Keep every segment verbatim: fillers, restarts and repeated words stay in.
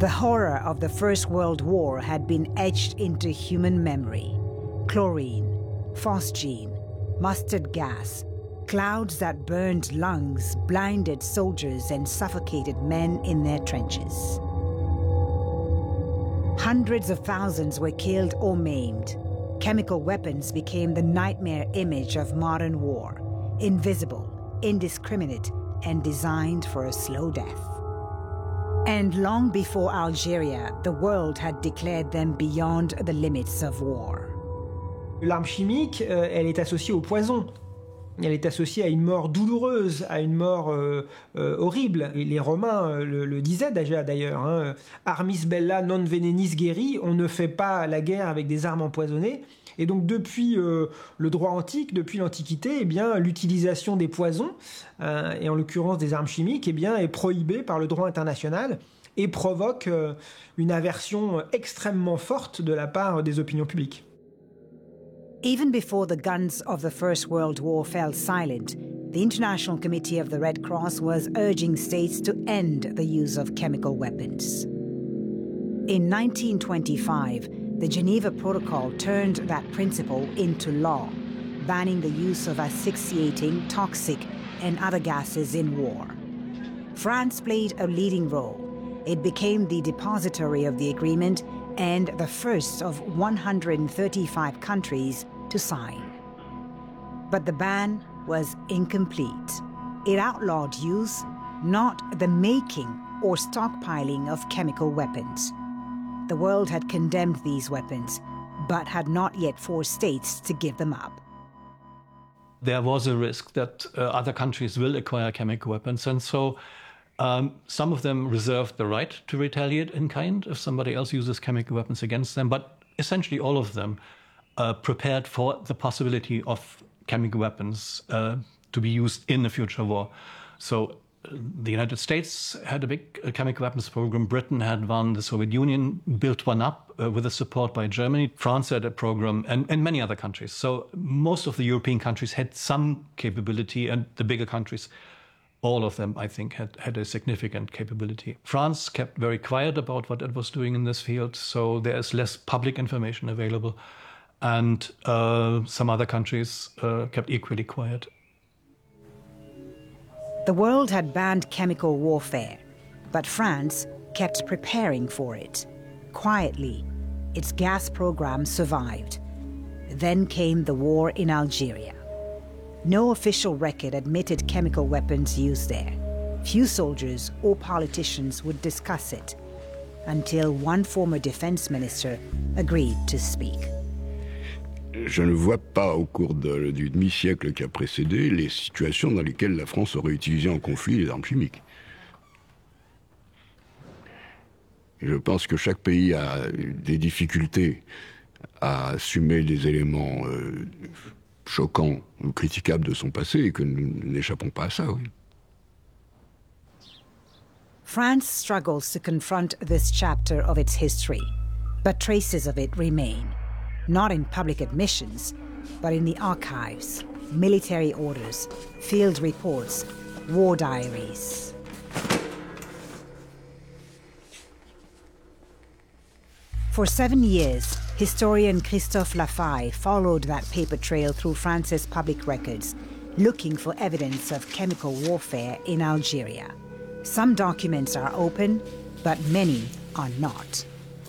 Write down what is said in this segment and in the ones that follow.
The horror of the First World War had been etched into human memory. Chlorine, phosgene, mustard gas, clouds that burned lungs, blinded soldiers and suffocated men in their trenches. Hundreds of thousands were killed or maimed. Chemical weapons became the nightmare image of modern war, invisible, indiscriminate, and designed for a slow death. And long before Algeria, the world had declared them beyond the limits of war. L'arme chimique, euh, elle est associée au poison. Elle est associée à une mort douloureuse, à une mort euh, euh, horrible. Et les Romains euh, le, le disaient déjà d'ailleurs, hein, armis bella non venenis guerri, on ne fait pas la guerre avec des armes empoisonnées. Et donc depuis euh, le droit antique, depuis l'Antiquité, eh bien l'utilisation des poisons, euh, et en l'occurrence des armes chimiques, eh bien, est prohibée par le droit international et provoque euh, une aversion extrêmement forte de la part des opinions publiques. Even before the guns of the First World War fell silent, the International Committee of the Red Cross was urging states to end the use of chemical weapons. In nineteen twenty-five, the Geneva Protocol turned that principle into law, banning the use of asphyxiating, toxic, and other gases in war. France played a leading role. It became the depository of the agreement and the first of one hundred thirty-five countries to sign. But the ban was incomplete. It outlawed use, not the making or stockpiling of chemical weapons. The world had condemned these weapons, but had not yet forced states to give them up. There was a risk that uh, other countries will acquire chemical weapons, and so um, some of them reserved the right to retaliate in kind if somebody else uses chemical weapons against them, but essentially all of them uh, prepared for the possibility of chemical weapons uh, to be used in a future war. So uh, the United States had a big uh, chemical weapons program, Britain had one, the Soviet Union built one up uh, with the support by Germany, France had a program, and, and many other countries. So most of the European countries had some capability, and the bigger countries, all of them, I think, had, had a significant capability. France kept very quiet about what it was doing in this field, so there is less public information available. And uh, some other countries uh, kept equally quiet. The world had banned chemical warfare, but France kept preparing for it. Quietly, its gas program survived. Then came the war in Algeria. No official record admitted chemical weapons used there. Few soldiers or politicians would discuss it, until one former defense minister agreed to speak. Je ne vois pas, au cours de, du demi-siècle qui a précédé, les situations dans lesquelles la France aurait utilisé en conflit les armes chimiques. Je pense que chaque pays a des difficultés à assumer des éléments euh, choquants ou critiquables de son passé et que nous n'échappons pas à ça, oui. France struggles to confront this chapter of its history, but traces of it remain. Not in public admissions, but in the archives, military orders, field reports, war diaries. For seven years, historian Christophe Lafaille followed that paper trail through France's public records, looking for evidence of chemical warfare in Algeria. Some documents are open, but many are not.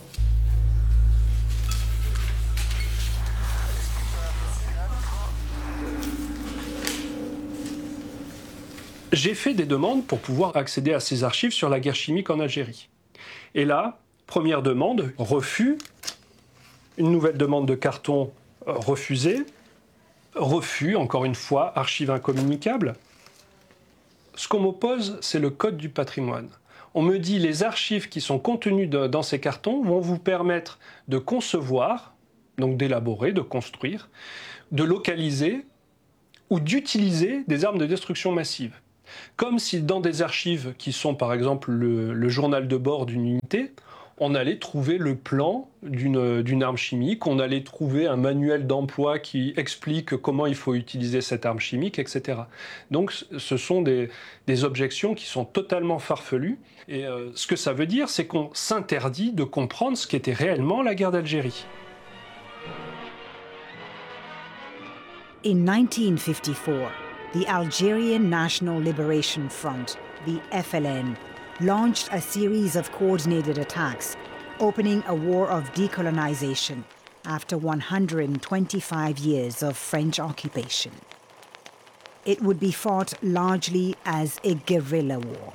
J'ai fait des demandes pour pouvoir accéder à ces archives sur la guerre chimique en Algérie. Et là, première demande, refus. Une nouvelle demande de carton euh, refusée. Refus, encore une fois, archives incommunicables. Ce qu'on m'oppose, c'est le code du patrimoine. On me dit les archives qui sont contenues de, dans ces cartons vont vous permettre de concevoir, donc d'élaborer, de construire, de localiser ou d'utiliser des armes de destruction massive. Comme si dans des archives qui sont par exemple le, le journal de bord d'une unité, on allait trouver le plan d'une, d'une arme chimique, on allait trouver un manuel d'emploi qui explique comment il faut utiliser cette arme chimique, et cetera. Donc ce sont des, des objections qui sont totalement farfelues. Et euh, ce que ça veut dire, c'est qu'on s'interdit de comprendre ce qu'était réellement la guerre d'Algérie. In nineteen fifty-four, the Algerian National Liberation Front, the F L N, launched a series of coordinated attacks, opening a war of decolonization after one hundred twenty-five years of French occupation. It would be fought largely as a guerrilla war.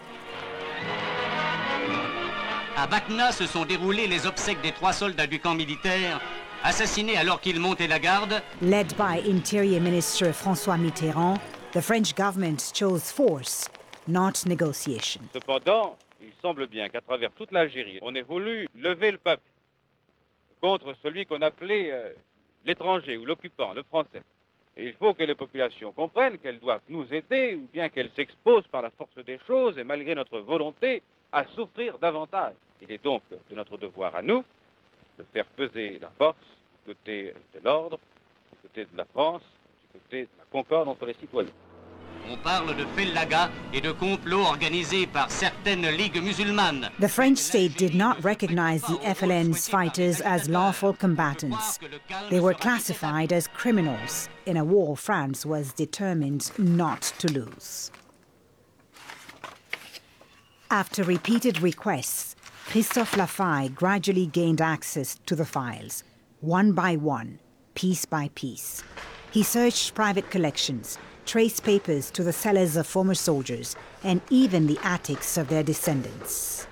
À Batna se sont déroulées les obsèques des trois soldats du camp militaire, assassinés alors qu'ils montaient la garde. Led by Interior Minister François Mitterrand, the French government chose force, not negotiation. Cependant, il semble bien qu'à travers toute l'Algérie, on ait voulu lever le peuple contre celui qu'on appelait euh, l'étranger ou l'occupant, le français. Et il faut que les populations comprennent qu'elles doivent nous aider ou bien qu'elles s'exposent par la force des choses et malgré notre volonté à souffrir davantage. Il est donc de notre devoir à nous de faire peser la force du côté de l'ordre, du côté de la France, du côté de la concorde entre les citoyens. On parle de fellaga et de complots organisés par certaines ligues musulmanes. The French state did not recognize the F L N's fighters as lawful combatants. They were classified as criminals in a war France was determined not to lose. After repeated requests, Christophe Lafaye gradually gained access to the files, one by one, piece by piece. He searched private collections, traced papers to the cellars of former soldiers, and even the attics of their descendants.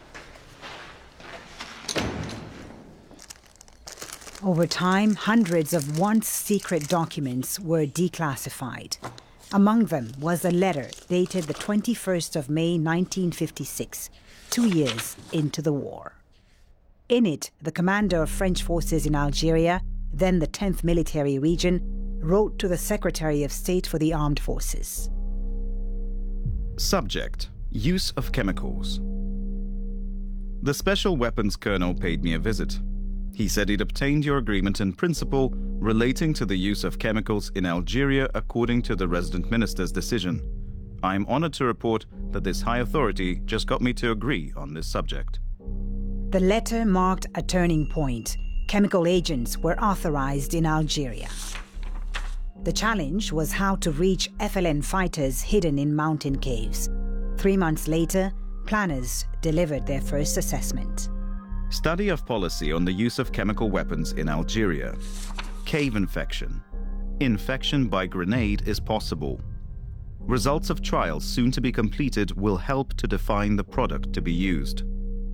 Over time, hundreds of once secret documents were declassified. Among them was a letter dated the twenty-first of May nineteen fifty-six, two years into the war. In it, the commander of French forces in Algeria, then the tenth Military Region, wrote to the Secretary of State for the Armed Forces. Subject: Use of chemicals. The Special Weapons Colonel paid me a visit. He said he'd obtained your agreement in principle relating to the use of chemicals in Algeria according to the resident minister's decision. I am honored to report that this high authority just got me to agree on this subject. The letter marked a turning point. Chemical agents were authorized in Algeria. The challenge was how to reach F L N fighters hidden in mountain caves. Three months later, planners delivered their first assessment. Study of policy on the use of chemical weapons in Algeria. Cave infection. Infection by grenade is possible. Results of trials soon to be completed will help to define the product to be used.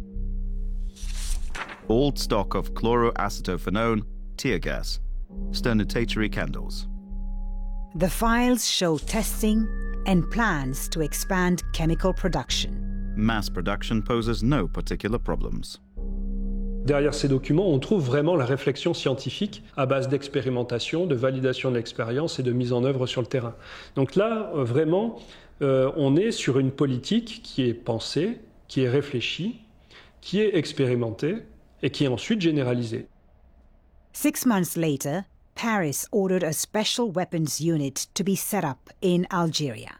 Old stock of chloroacetophenone, tear gas, sternutatory candles. The files show testing and plans to expand chemical production. Mass production poses no particular problems. Derrière ces documents, on trouve vraiment la réflexion scientifique à base d'expérimentation, de validation de l'expérience et de mise en œuvre sur le terrain. Donc là, vraiment, euh, on est sur une politique qui est pensée, qui est réfléchie, qui est expérimentée et qui est ensuite généralisée. Six months later, Paris ordered a special weapons unit to be set up in Algeria.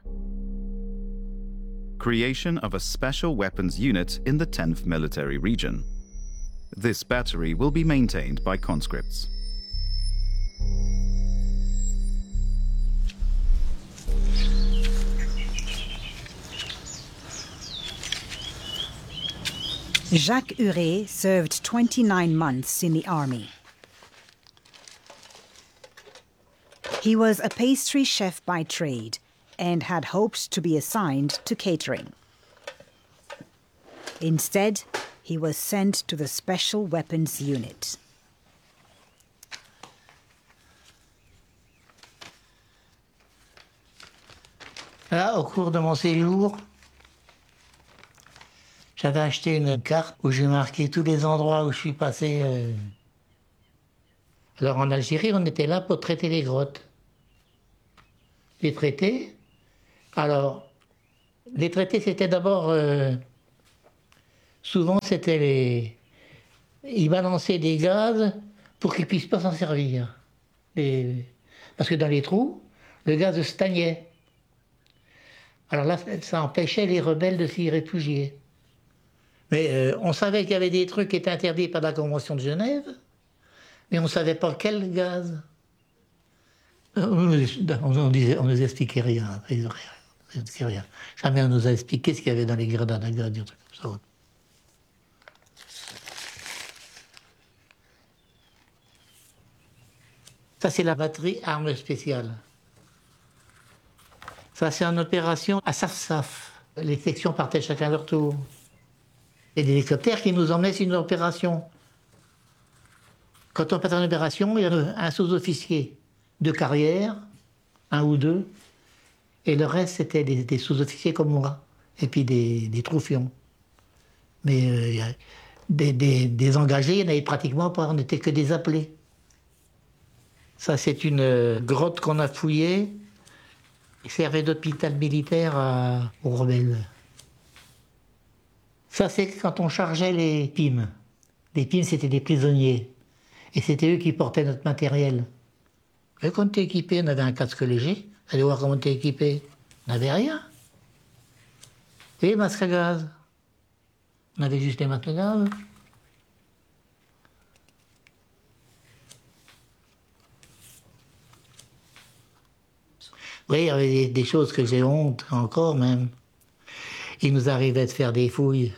Creation of a special weapons unit in the tenth Military Region. This battery will be maintained by conscripts. Jacques Huret served twenty-nine months in the army. He was a pastry chef by trade and had hoped to be assigned to catering. Instead, he was sent to the Special Weapons Unit. Là, au cours de mon séjour, j'avais acheté une carte où j'ai marqué tous les endroits où je suis passé. Euh... Alors en Algérie, on était là pour traiter les grottes. Les traiter. Alors, les traiter, c'était d'abord... Euh... souvent c'était les... Ils balançaient des gaz pour qu'ils ne puissent pas s'en servir. Et... Parce que dans les trous, le gaz stagnait. Alors là, ça empêchait les rebelles de s'y réfugier. Mais euh, on savait qu'il y avait des trucs qui étaient interdits par la Convention de Genève, mais on ne savait pas quel gaz. On ne disait, on nous expliquait rien. Ils rien, on nous expliquait rien. Jamais on nous a expliqué ce qu'il y avait dans les grenades à gaz, des trucs comme ça. Ça, c'est la batterie arme spéciale. Ça, c'est en opération à Saf-Saf. Les sections partaient chacun à leur tour. Et des hélicoptères qui nous emmenaient sur une opération. Quand on partait en opération, il y avait un sous-officier de carrière, un ou deux, et le reste, c'était des, des sous-officiers comme moi, et puis des, des troufions. Mais euh, des, des, des engagés, il n'y en avait pratiquement pas, on n'était que des appelés. Ça, c'est une euh, grotte qu'on a fouillée, qui servait d'hôpital militaire à, aux rebelles. Ça, c'est quand on chargeait les P I M. Les P I M, c'était des prisonniers. Et c'était eux qui portaient notre matériel. Et quand on était équipé, on avait un casque léger. Allez voir comment on était équipé. On n'avait rien. Et les masques à gaz. On avait juste les masques à gaz. Oui, il y avait des, des choses que j'ai honte, encore même. Il nous arrivait de faire des fouilles.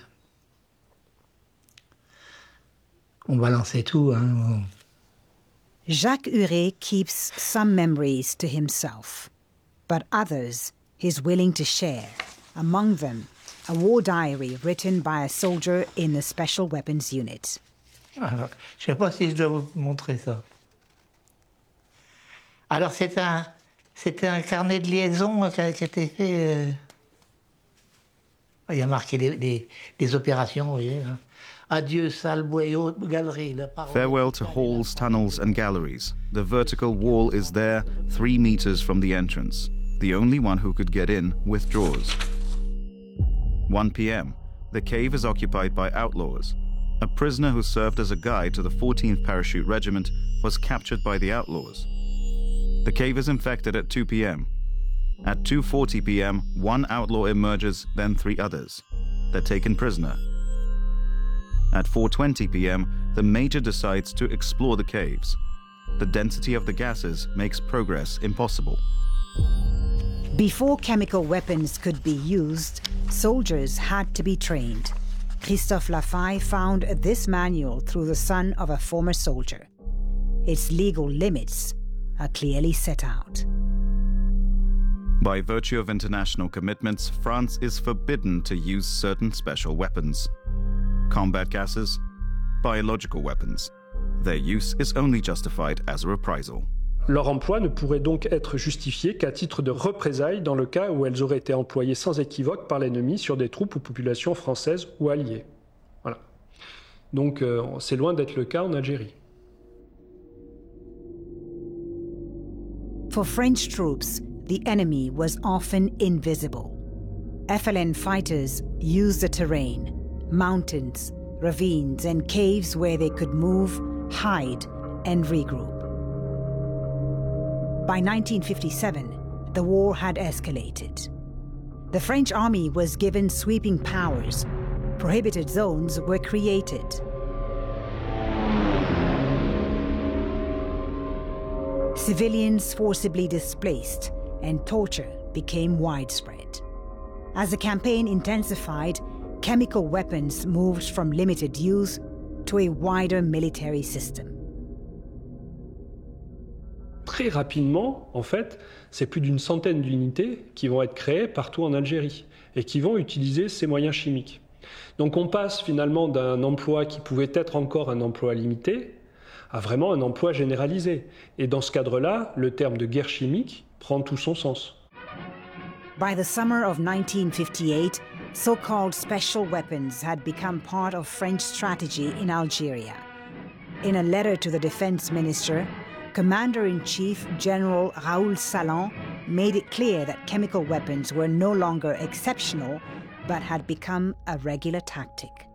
On balançait tout, hein. Jacques Huré keeps some memories to himself, but others he's willing to share. Among them, a war diary written by a soldier in the Special Weapons Unit. Alors, je ne sais pas si je dois vous montrer ça. Alors, c'est un, c'était un carnet de liaison qui a, qui a été fait... Euh... Il y a marqué des, des, des opérations, vous voyez. Hein. Adieu, salle, bois, haute galerie. Farewell to halls, tunnels and galleries. The vertical wall is there, three meters from the entrance. The only one who could get in withdraws. one p m The cave is occupied by outlaws. A prisoner who served as a guide to the fourteenth Parachute Regiment was captured by the outlaws. The cave is infected at two p m At two forty p m, one outlaw emerges, then three others. They're taken prisoner. At four twenty p m, the Major decides to explore the caves. The density of the gases makes progress impossible. Before chemical weapons could be used, soldiers had to be trained. Christophe Lafaille found this manual through the son of a former soldier. Its legal limits are clearly set out. By virtue of international commitments, France is forbidden to use certain special weapons. Combat gases, biological weapons. Their use is only justified as a reprisal. Leur emploi ne pourrait donc être justifié qu'à titre de représailles dans le cas où elles auraient été employées sans équivoque par l'ennemi sur des troupes ou populations françaises ou alliées. Voilà. Donc euh, c'est loin d'être le cas en Algérie. For French troops, the enemy was often invisible. F L N fighters used the terrain, mountains, ravines, and caves where they could move, hide, and regroup. By nineteen fifty-seven, the war had escalated. The French army was given sweeping powers. Prohibited zones were created. Civilians forcibly displaced, and torture became widespread. As the campaign intensified, chemical weapons moved from limited use to a wider military system. Très rapidement, en fait, c'est plus d'une centaine d'unités qui vont être créées partout en Algérie et qui vont utiliser ces moyens chimiques. Donc on passe finalement d'un emploi qui pouvait être encore un emploi limité à vraiment un emploi généralisé. Et dans ce cadre-là, le terme de guerre chimique prend tout son sens. By the summer of nineteen fifty-eight, so-called special weapons had become part of French strategy in Algeria. In a letter to the defense minister, Commander-in-Chief General Raoul Salan made it clear that chemical weapons were no longer exceptional, but had become a regular tactic.